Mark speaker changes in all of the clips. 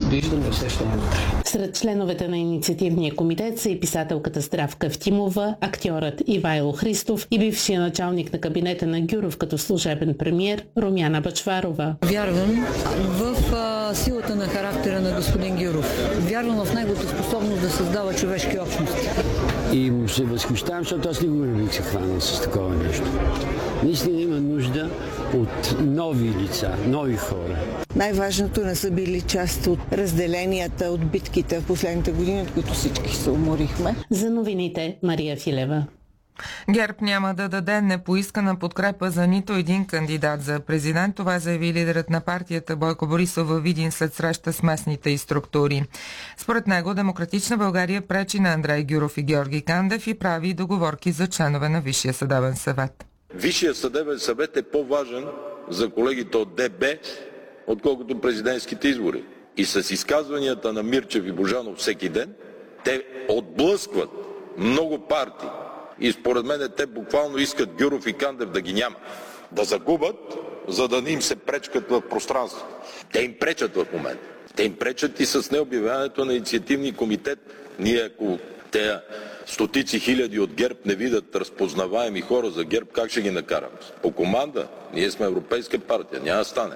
Speaker 1: виждаме и усещаме вътре.
Speaker 2: Сред членовете на инициативния комитет са и писателката Здравка Евтимова, актьорът Ивайло Христов и бившия началник на кабинета на Гюров като служебен премиер Румяна Бъчварова.
Speaker 3: Вярвам в силата на характера на господин Гюров. Вярвам в неговата способност да създава човешки общности.
Speaker 4: И му се възхищавам, защото аз никога не бих се хванал с такова нещо. Наистина има нужда от нови лица, нови хора.
Speaker 5: Най-важното не са били част от разделенията, от битките в последните години, от които всички се уморихме.
Speaker 2: За новините Мария Филева.
Speaker 6: ГЕРБ няма да даде непоискана подкрепа за нито един кандидат за президент. Това заяви лидерът на партията Бойко Борисов във Видин след среща с местните и структури. Според него Демократична България пречи на Андрей Гюров и Георги Кандев и прави договорки за членове на Висшия съдебен съвет.
Speaker 7: Висшият съдебен съвет е по-важен за колегите от ДБ, отколкото президентските избори. И с изказванията на Мирчев и Божанов всеки ден, те отблъскват много партии. И според мен те буквално искат Гюров и Кандев да ги няма. Да загубят, за да не им се пречкат в пространството. Те им пречат в момента. Те им пречат и с необявяването на инициативни комитет. Ние, ако те стотици хиляди от ГЕРБ не видят разпознаваеми хора за ГЕРБ, как ще ги накараме? По команда. Ние сме европейска партия. Няма да стане.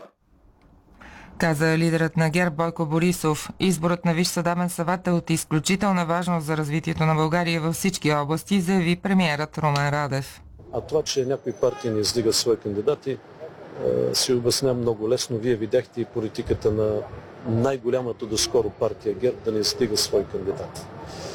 Speaker 6: Каза лидерът на ГЕРБ Бойко Борисов. Изборът на Висш съдебен съвет е от изключителна важност за развитието на България във всички области, заяви премиерът Румен Радев.
Speaker 8: А това, че някои партии не издигат свои кандидати, си обясня много лесно. Вие видяхте и политиката на най-голямата доскоро партия ГЕРБ да не издига свой кандидат.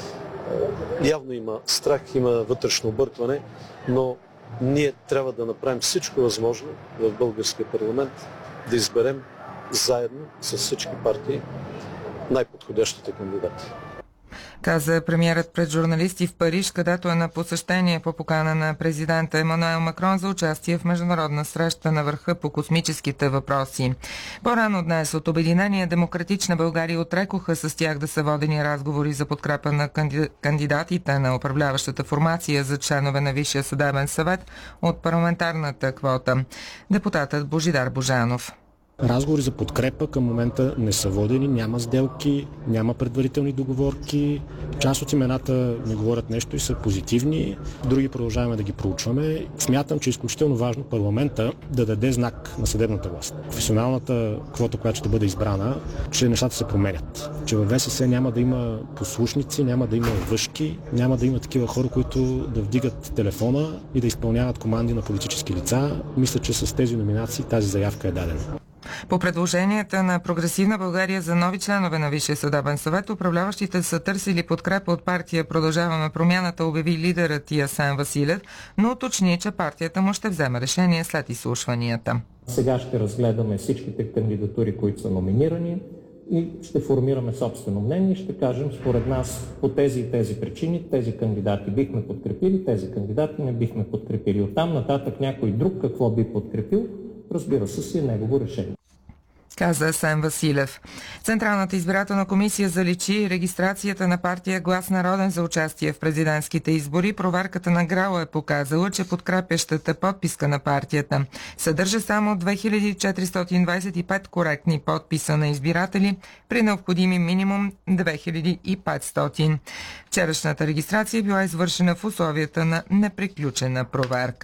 Speaker 8: Явно има страх, има вътрешно объркване, но ние трябва да направим всичко възможно в българския парламент да изберем заедно с всички партии най-подходящите кандидати.
Speaker 6: Каза премиерът пред журналисти в Париж, където е на посещение по покана на президента Емануел Макрон за участие в международна среща на върха по космическите въпроси. По-рано днес от Обединение Демократична България отрекоха с тях да са водени разговори за подкрепа на кандидатите на управляващата формация за членове на Висшия съдебен съвет от парламентарната квота. Депутатът Божидар Божанов.
Speaker 9: Разговори за подкрепа към момента не са водени, няма сделки, няма предварителни договорки. Част от имената ми говорят нещо и са позитивни, други продължаваме да ги проучваме. Смятам, че е изключително важно парламента да даде знак на съдебната власт. Професионалната квота, която ще бъде избрана, че нещата се променят. Че във ВСС няма да има послушници, няма да има въшки, няма да има такива хора, които да вдигат телефона и да изпълняват команди на политически лица. Мисля, че с тези номинации тази заявка е дадена.
Speaker 6: По предложенията на Прогресивна България за нови членове на Висшия съдебен съвет, управляващите са търсили подкрепа от партия Продължаваме промяната, обяви лидерът Асен Василев, но уточни, че партията му ще вземе решение след изслушванията.
Speaker 10: Сега ще разгледаме всичките кандидатури, които са номинирани и ще формираме собствено мнение и ще кажем според нас по тези и тези причини, тези кандидати бихме подкрепили, тези кандидати не бихме подкрепили. Оттам нататък някой друг какво би подкрепил, разбира се, си е негово решение.
Speaker 6: Каза Асен Василев. Централната избирателна комисия заличи регистрацията на партия Глас народен за участие в президентските избори. Проверката на ГРАО е показала, че подкрепящата подписка на партията съдържа само 2425 коректни подписа на избиратели при необходими минимум 2500. Вчерашната регистрация била извършена в условията на неприключена проверка.